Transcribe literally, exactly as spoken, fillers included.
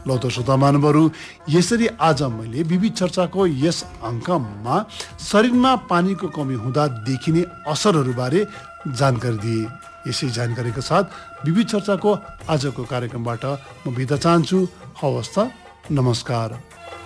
ल त श्रोता महानुभावहरू, यसरी आज मैले विविध चर्चाको यस अङ्कमा शरीरमा पानीको कमी हुँदा देखिने असरहरूबारे जानकारी दिए। यसै जानकारीका साथ विविध चर्चाको आजको कार्यक्रमबाट म बिदा चाहन्छु। हवस् त, नमस्कार।